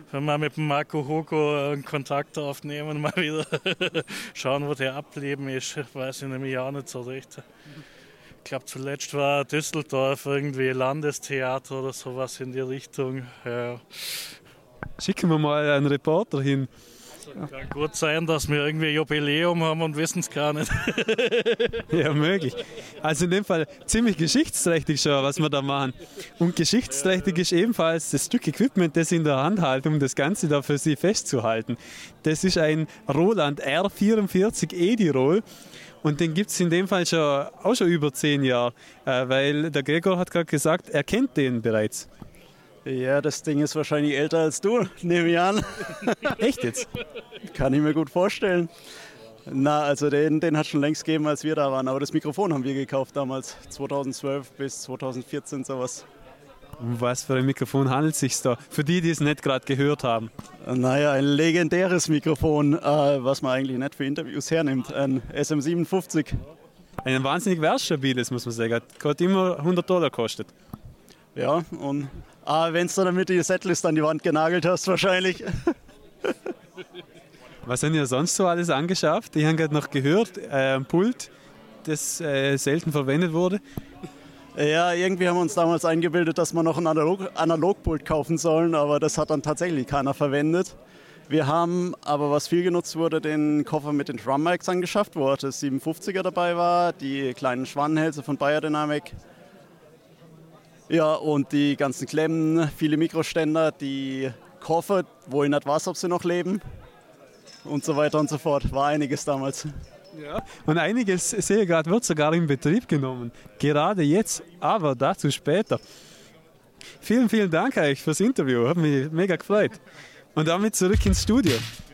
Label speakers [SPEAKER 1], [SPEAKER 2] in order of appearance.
[SPEAKER 1] wenn wir mit dem Marco Hugo Kontakt aufnehmen, mal wieder schauen, wo der Ableben ist, weiß ich nämlich auch nicht so recht. Ich glaube, zuletzt war Düsseldorf irgendwie Landestheater oder sowas in die Richtung. Ja.
[SPEAKER 2] Schicken wir mal einen Reporter hin.
[SPEAKER 1] Kann gut sein, dass wir irgendwie Jubiläum haben und wissen es gar nicht.
[SPEAKER 2] Ja, möglich. Also in dem Fall ziemlich geschichtsträchtig schon, was wir da machen. Und geschichtsträchtig ist ebenfalls das Stück Equipment, das ich in der Hand halte, um das Ganze da für Sie festzuhalten. Das ist ein Roland R44 Edirol. Und den gibt es in dem Fall auch schon über 10 Jahre, weil der Gregor hat gerade gesagt, er kennt den bereits.
[SPEAKER 3] Ja, das Ding ist wahrscheinlich älter als du, nehme ich an.
[SPEAKER 2] Echt jetzt?
[SPEAKER 3] Kann ich mir gut vorstellen. Na, also den hat es schon längst gegeben, als wir da waren. Aber das Mikrofon haben wir gekauft damals, 2012 bis 2014 sowas.
[SPEAKER 2] Um was für ein Mikrofon handelt es sich da? Für die es nicht gerade gehört haben.
[SPEAKER 3] Naja, ein legendäres Mikrofon, was man eigentlich nicht für Interviews hernimmt. Ein SM57.
[SPEAKER 2] Ein wahnsinnig wertstabiles, muss man sagen. Hat gerade immer $100 gekostet.
[SPEAKER 3] Ja, und wenn du damit die Setlist an die Wand genagelt hast, wahrscheinlich.
[SPEAKER 2] Was haben ihr sonst so alles angeschafft? Ich habe gerade noch gehört, ein Pult, das selten verwendet wurde.
[SPEAKER 3] Ja, irgendwie haben wir uns damals eingebildet, dass wir noch ein Analogpult kaufen sollen, aber das hat dann tatsächlich keiner verwendet. Wir haben aber, was viel genutzt wurde, den Koffer mit den Drum Mics angeschafft, wo das 57er dabei war, die kleinen Schwannenhälse von Beyerdynamic. Ja, und die ganzen Klemmen, viele Mikroständer, die Koffer, wo ich nicht weiß, ob sie noch leben und so weiter und so fort. War einiges damals.
[SPEAKER 2] Ja. Und einiges, sehe ich gerade, wird sogar in Betrieb genommen. Gerade jetzt, aber dazu später. Vielen, vielen Dank euch fürs Interview. Hat mich mega gefreut. Und damit zurück ins Studio.